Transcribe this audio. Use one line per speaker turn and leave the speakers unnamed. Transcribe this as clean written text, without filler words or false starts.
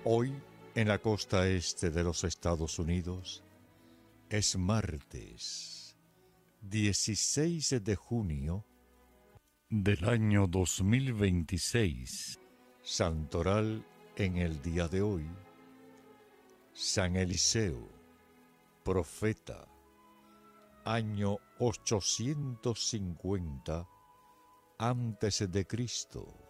Hoy, en la costa este de los Estados Unidos, es martes 16 de junio del año 2026. Santoral en el día de hoy: San Eliseo, profeta, año 850 antes de Cristo.